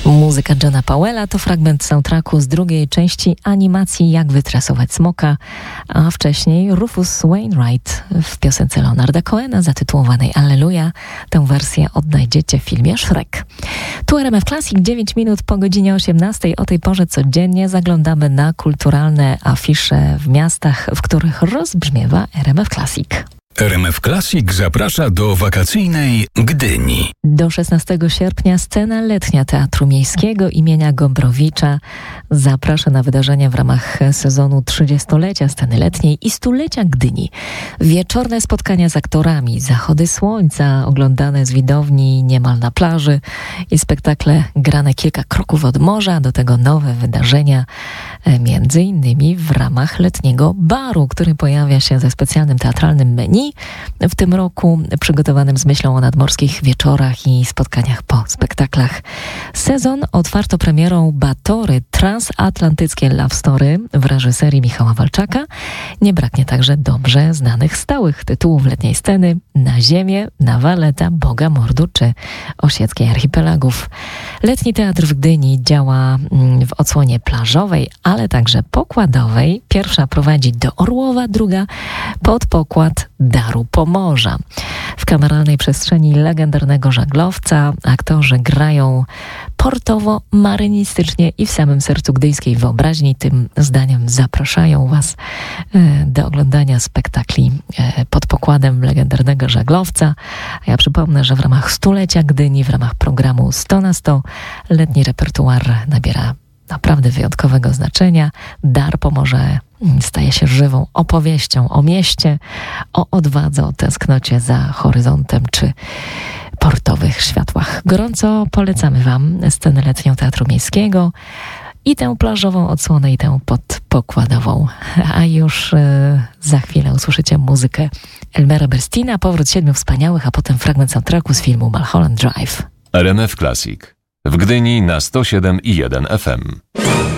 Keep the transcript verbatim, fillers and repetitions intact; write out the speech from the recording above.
Muzyka Johna Powella to fragment soundtracku z drugiej części animacji Jak wytresować smoka, a wcześniej Rufus Wainwright w piosence Leonarda Cohena zatytułowanej Alleluja. Tę wersję odnajdziecie w filmie Shrek. Tu R M F Classic, dziewięć minut po godzinie osiemnastej. O tej porze codziennie zaglądamy na kulturalne afisze w miastach, w których rozbrzmiewa R M F Classic. R M F Classic zaprasza do wakacyjnej Gdyni. Do szesnastego sierpnia scena letnia Teatru Miejskiego imienia Gombrowicza zaprasza na wydarzenia w ramach sezonu trzydziestolecia sceny letniej i stulecia Gdyni. Wieczorne spotkania z aktorami, zachody słońca oglądane z widowni niemal na plaży i spektakle grane kilka kroków od morza, do tego nowe wydarzenia, między innymi w ramach letniego baru, który pojawia się ze specjalnym teatralnym menu, w tym roku przygotowanym z myślą o nadmorskich wieczorach i spotkaniach po spektaklach. Sezon otwarto premierą Batory, transatlantyckie love story w reżyserii Michała Walczaka. Nie braknie także dobrze znanych stałych tytułów letniej sceny: Na ziemię, na Waleta, Boga Mordu czy Osieckiej Archipelagów. Letni teatr w Gdyni działa w odsłonie plażowej, ale także pokładowej. Pierwsza prowadzi do Orłowa, druga pod pokład Daru Pomorza. W kameralnej przestrzeni legendarnego żaglowca aktorzy grają portowo, marynistycznie i w samym sercu gdyńskiej wyobraźni. Tym zdaniem zapraszają Was do oglądania spektakli pod pokładem legendarnego żaglowca. A ja przypomnę, że w ramach stulecia Gdyni, w ramach programu sto na sto letni repertuar nabiera naprawdę wyjątkowego znaczenia. Dar Pomorze staje się żywą opowieścią o mieście, o odwadze, o tęsknocie za horyzontem czy portowych światłach. Gorąco polecamy Wam scenę letnią Teatru Miejskiego i tę plażową odsłonę, i tę podpokładową. A już y, za chwilę usłyszycie muzykę Elmera Berstina, Powrót Siedmiu Wspaniałych, a potem fragment soundtracku z filmu Mulholland Drive. R M F Classic w Gdyni na sto siedem i jeden F M.